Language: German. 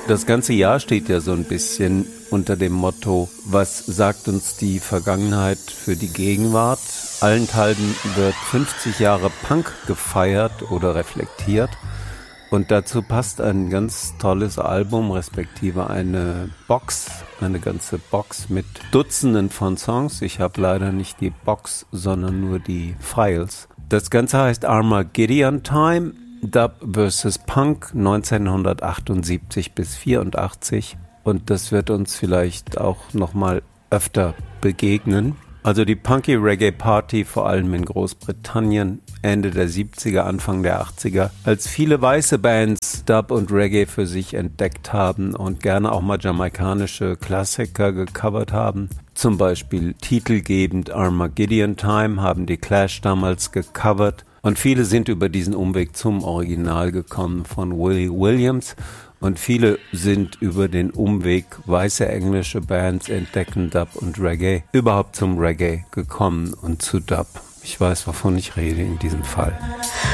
Das ganze Jahr steht ja so ein bisschen unter dem Motto, was sagt uns die Vergangenheit für die Gegenwart? Allenthalben wird 50 Jahre Punk gefeiert oder reflektiert. Und dazu passt ein ganz tolles Album, respektive eine ganze Box mit Dutzenden von Songs. Ich habe leider nicht die Box, sondern nur die Files. Das Ganze heißt Armageddon Time, Dub vs. Punk 1978 bis 84. Und das wird uns vielleicht auch nochmal öfter begegnen. Also die Punky Reggae Party, vor allem in Großbritannien, Ende der 70er, Anfang der 80er, als viele weiße Bands Dub und Reggae für sich entdeckt haben und gerne auch mal jamaikanische Klassiker gecovert haben. Zum Beispiel titelgebend Armageddon Time haben die Clash damals gecovert. Und viele sind über diesen Umweg zum Original gekommen von Willie Williams. Und viele sind über den Umweg weiße englische Bands entdecken Dub und Reggae überhaupt zum Reggae gekommen und zu Dub. Ich weiß, wovon ich rede in diesem Fall.